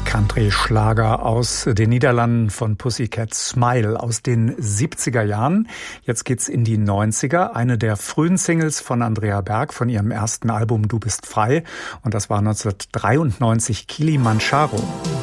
Country-Schlager aus den Niederlanden von Pussycat Smile aus den 70er Jahren. Jetzt geht's in die 90er. Eine der frühen Singles von Andrea Berg von ihrem ersten Album Du bist frei. Und das war 1993 Kilimanjaro.